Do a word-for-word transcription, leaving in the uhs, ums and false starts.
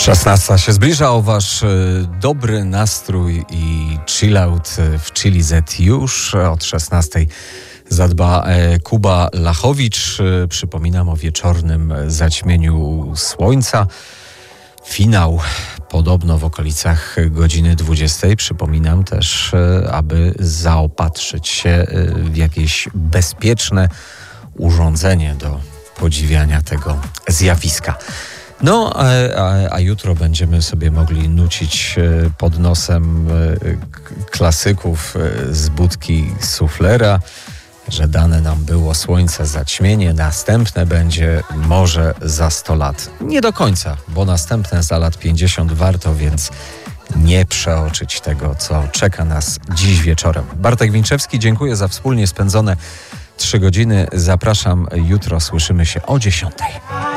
szesnasta się zbliża, o wasz dobry nastrój i chillout w Chili Z już od szesnastej zadba Kuba Lachowicz. Przypominam o wieczornym zaćmieniu słońca. Finał podobno w okolicach godziny dwudziestej. Przypominam też, aby zaopatrzyć się w jakieś bezpieczne urządzenie do podziwiania tego zjawiska. No, a, a, a jutro będziemy sobie mogli nucić pod nosem klasyków z budki suflera, że dane nam było słońce zaćmienie, następne będzie może za sto lat. Nie do końca, bo następne za lat pięćdziesiąt warto, więc nie przeoczyć tego, co czeka nas dziś wieczorem. Bartek Winczewski, dziękuję za wspólnie spędzone trzy godziny. Zapraszam jutro, słyszymy się o dziesiątej.